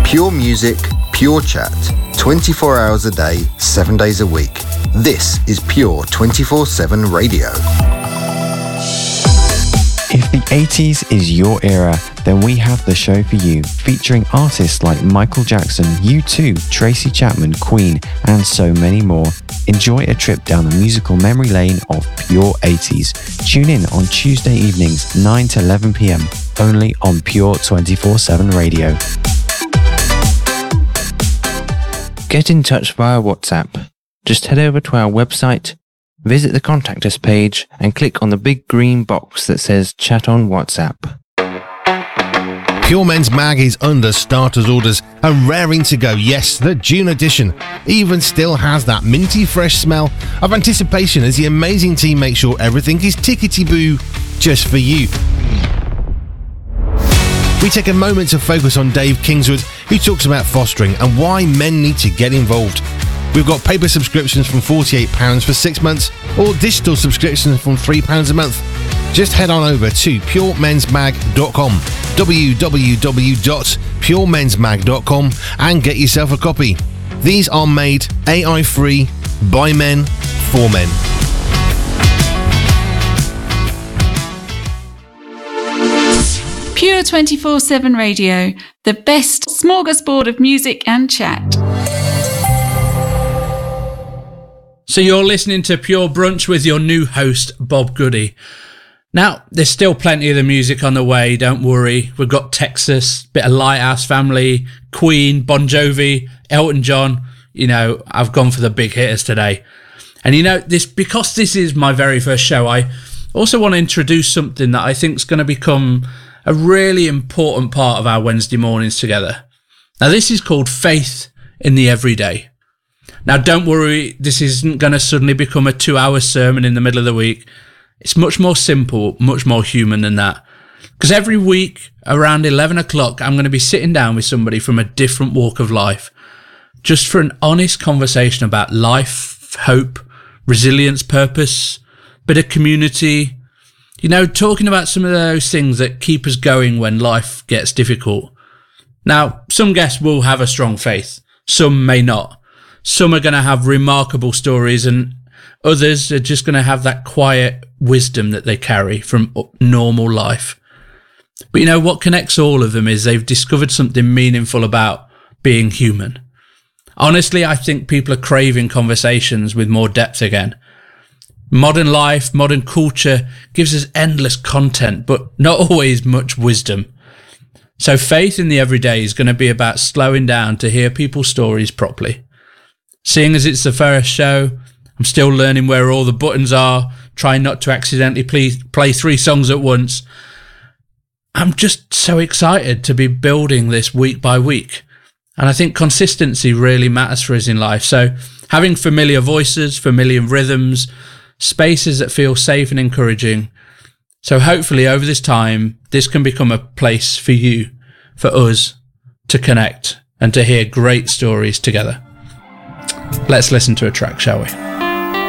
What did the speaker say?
Pure music, pure chat, 24 hours a day, 7 days a week. This is Pure 24/7 Radio. If the 80s is your era, then we have the show for you, featuring artists like Michael Jackson, U2, Tracy Chapman, Queen, and so many more. Enjoy a trip down the musical memory lane of Pure 80s. Tune in on Tuesday evenings, 9 to 11 p.m, only on Pure 24/7 Radio. Get in touch via WhatsApp. Just head over to our website, visit the Contact Us page, and click on the big green box that says Chat on WhatsApp. Pure Men's Mag is under starters orders and raring to go. Yes, the June edition even still has that minty fresh smell of anticipation as the amazing team make sure everything is tickety-boo just for you. We take a moment to focus on Dave Kingswood, who talks about fostering and why men need to get involved. We've got paper subscriptions from £48 for 6 months or digital subscriptions from £3 a month. Just head on over to puremensmag.com, www.puremensmag.com, and get yourself a copy. These are made AI-free by men for men. Pure 24/7 Radio, the best smorgasbord of music and chat. So you're listening to Pure Brunch with your new host, Bob Goody. Now, there's still plenty of the music on the way, don't worry. We've got Texas, bit of Lighthouse Family, Queen, Bon Jovi, Elton John. You know, I've gone for the big hitters today. And you know, because this is my very first show, I also want to introduce something that I think is going to become a really important part of our Wednesday mornings together. Now, this is called Faith in the Everyday. Now, don't worry, this isn't going to suddenly become a 2-hour sermon in the middle of the week. It's much more simple, much more human than that. Because every week around 11 o'clock, I'm going to be sitting down with somebody from a different walk of life, just for an honest conversation about life, hope, resilience, purpose, bit of community. You know, talking about some of those things that keep us going when life gets difficult. Now, some guests will have a strong faith, some may not. Some are going to have remarkable stories, and others are just going to have that quiet wisdom that they carry from normal life. But you know, what connects all of them is they've discovered something meaningful about being human. Honestly, I think people are craving conversations with more depth again. Modern life, modern culture gives us endless content, but not always much wisdom. So Faith in the Everyday is going to be about slowing down to hear people's stories properly. Seeing as it's the first show, I'm still learning where all the buttons are, trying not to accidentally play 3 songs at once. I'm just so excited to be building this week by week. And I think consistency really matters for us in life. So having familiar voices, familiar rhythms, spaces that feel safe and encouraging. So hopefully over this time, this can become a place for you, for us, to connect and to hear great stories together. Let's listen to a track, shall we?